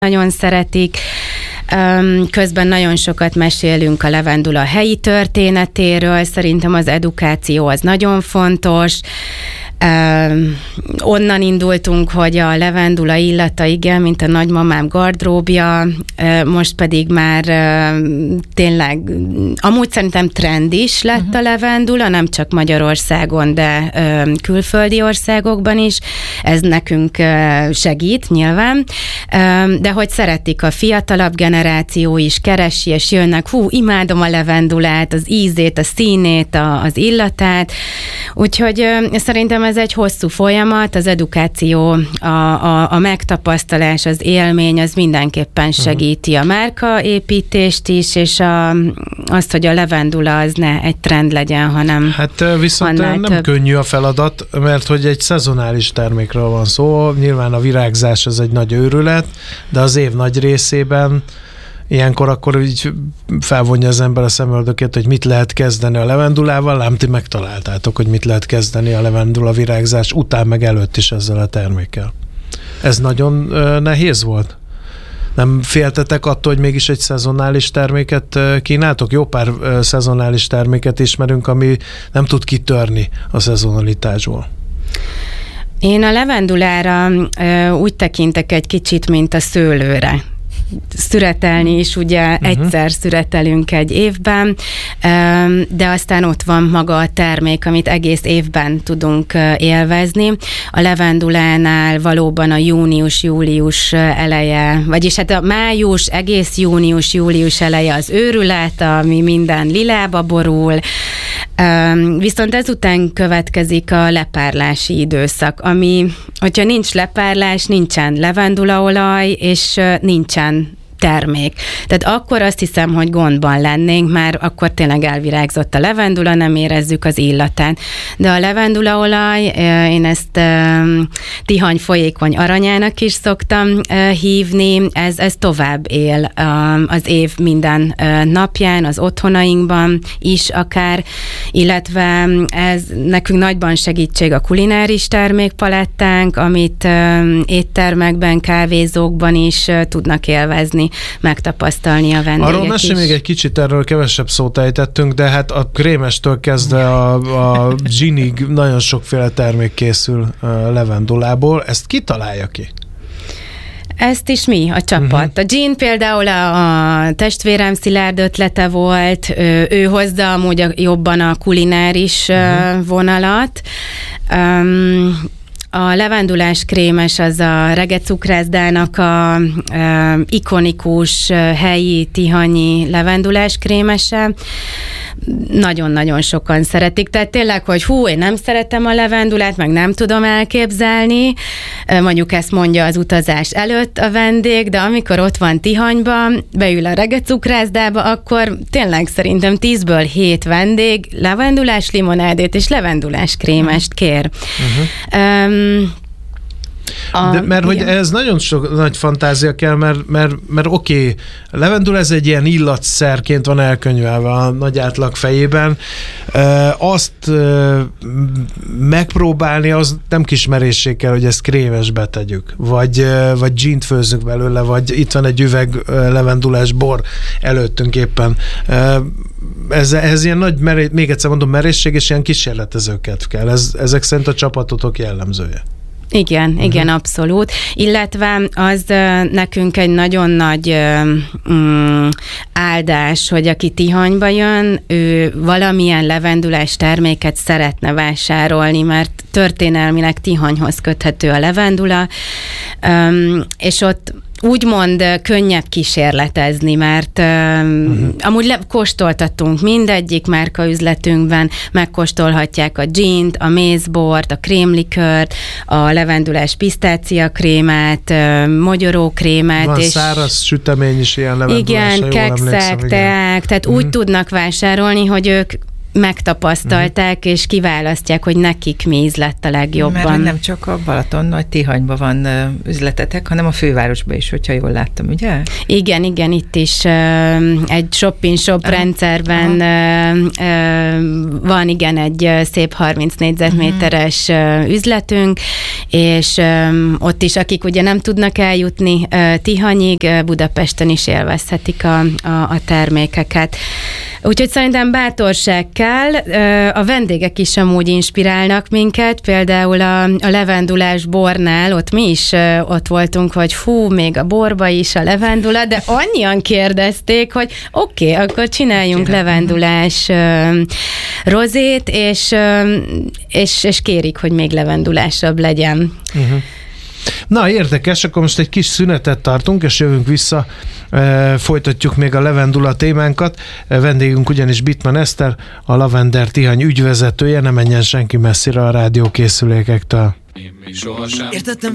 nagyon szeretik. Közben nagyon sokat mesélünk a levendula helyi történetéről, szerintem az edukáció az nagyon fontos. Onnan indultunk, hogy a levendula illata, igen, mint a nagymamám gardróbja, most pedig már tényleg, amúgy szerintem trend is lett a levendula, nem csak Magyarországon, de külföldi országokban is. Ez nekünk segít nyilván, de hogy szeretik a fiatalabb generáció is, keresi, és jönnek, imádom a levendulát, az ízét, a színét, az illatát, úgyhogy szerintem ez egy hosszú folyamat, az edukáció, a megtapasztalás, az élmény, az mindenképpen segíti a márkaépítést is, és azt, hogy a levendula az ne egy trend legyen, hanem hát viszont nem több. Könnyű a feladat, mert hogy egy szezonális termékről van szó, nyilván a virágzás az egy nagy őrület, de az év nagy részében ilyenkor akkor így felvonja az ember a szemöldökét, hogy mit lehet kezdeni a levendulával, ám ti megtaláltátok, hogy mit lehet kezdeni a levendula virágzás után meg előtt is ezzel a termékkel. Ez nagyon nehéz volt? Nem féltetek attól, hogy mégis egy szezonális terméket kínáltok? Jó pár szezonális terméket ismerünk, ami nem tud kitörni a szezonalitásból. Én a levendulára úgy tekintek egy kicsit, mint a szőlőre. Szüretelni is, ugye egyszer szüretelünk egy évben, de aztán ott van maga a termék, amit egész évben tudunk élvezni. A levendulánál valóban a június-július eleje, vagyis hát a május, egész június-július eleje az őrület, ami minden lilába borul, viszont ezután következik a lepárlási időszak, ami, hogyha nincs lepárlás, nincsen levendulaolaj, és nincsen termék. Tehát akkor azt hiszem, hogy gondban lennénk, már akkor tényleg elvirágzott a levendula, nem érezzük az illatán. De a levendulaolaj, én ezt Tihany folyékony aranyának is szoktam hívni, ez tovább él az év minden napján, az otthonainkban is akár, illetve ez nekünk nagyban segítség a kulináris termékpalettánk, amit éttermekben, kávézókban is tudnak élvezni, megtapasztalni a vendégek. Arról mesélj még egy kicsit, erről kevesebb szót ejtettünk, de hát a krémestől kezdve a ginig nagyon sokféle termék készül levendulából. Ezt ki találja ki? Ezt is mi, a csapat. A gin például a testvérem Szilárd ötlete volt, ő hozza amúgy jobban a kulináris vonalat. A levendulás krémes az a Regecukrászdának a ikonikus helyi tihanyi levendulás krémese. Nagyon-nagyon sokan szeretik. Tehát tényleg, hogy én nem szeretem a levendulát, meg nem tudom elképzelni. Mondjuk ezt mondja az utazás előtt a vendég, de amikor ott van Tihanyban, beül a Regecukrászdába, akkor tényleg szerintem 10-ből 7 vendég levendulás limonádét és levendulás krémest kér. De mert hogy ez nagyon sok nagy fantázia kell, mert oké, levendula ez egy ilyen illatszerként van elkönyvelve a nagy átlag fejében. Azt megpróbálni, az nem kis merészség kell, hogy ezt krémesbe tegyük, vagy gint főzzünk belőle, vagy itt van egy üveg levendulás bor előttünk éppen. Ez ilyen nagy, még egyszer mondom, merészség, és ilyen kísérletezőket kell. Ezek szerint a csapatotok jellemzője. Igen, abszolút. Illetve az nekünk egy nagyon nagy áldás, hogy aki Tihanyba jön, ő valamilyen levendulás terméket szeretne vásárolni, mert történelmileg Tihanyhoz köthető a levendula, és ott úgymond könnyebb kísérletezni, mert amúgy kóstoltatunk mindegyik márkaüzletünkben, megkóstolhatják a gint, a mézbort, a krémlikört, a levendulás pisztáciakrémet, mogyorókrémet. Van száraz sütemény is ilyen levendulás. Igen, kekszek, teák, tehát úgy tudnak vásárolni, hogy ők megtapasztalták, és kiválasztják, hogy nekik mi ízlett a legjobban. Mert nem csak a Balaton nagy Tihanyban van üzletetek, hanem a fővárosban is, hogyha jól láttam, ugye? Igen, itt is egy shop-in-shop rendszerben van, igen, egy szép 30 négyzetméteres üzletünk, és ott is, akik ugye nem tudnak eljutni Tihanyig, Budapesten is élvezhetik a termékeket. Úgyhogy szerintem bátorság kell, a vendégek is amúgy inspirálnak minket, például a levendulás bornál, ott mi is ott voltunk, hogy még a borba is a levendula, de annyian kérdezték, hogy oké, akkor csináljunk levendulás rozét, és kérik, hogy még levendulásabb legyen. Na, érdekes, akkor most egy kis szünetet tartunk, és jövünk vissza, folytatjuk még a levendula témánkat. Vendégünk ugyanis Bittmann Eszter, a Lavender Tihany ügyvezetője, ne menjen senki messzire a rádiókészülékektől. Értettem